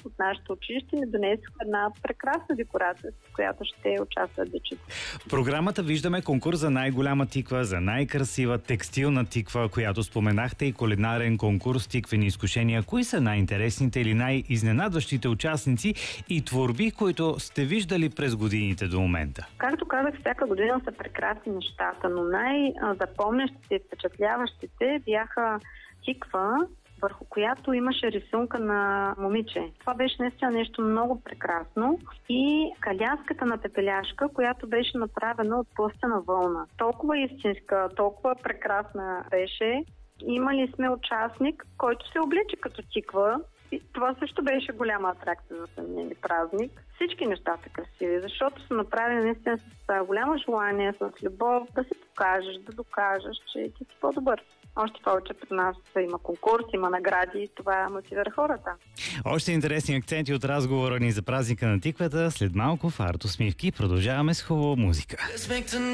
от нашето училище ми донесоха една прекрасна декорация, с която ще участват дечица. В програмата виждаме конкурс за най-голяма тиква, за най-красива текстилна тиква, която споменахте, и кулинарен конкурс тиквени изкушения. Кои са най-интересните или най-изненадващите участници и творби, които сте виждали през годините до момента? Както казах, всяка година са прекрасни нещата, но най-запомнящите и впечатляващите бяха тиква, върху която имаше рисунка на момиче. Това беше наистина нещо много прекрасно. И каляската на пепеляшка, която беше направена от плъстена вълна. Толкова истинска, толкова прекрасна беше. Имали сме участник, който се облече като тиква. И това също беше голяма атракция за самия празник. Всички неща са красиви, защото са направени наистина с голямо желание, с любов, да се покажеш, да докажеш, че ти си по-добър. Още повече при нас има конкурс, има награди и това мотивира хората. Още интересни акценти от разговора ни за празника на тиквата. След малко в Арт Усмивки продължаваме с хубава музика.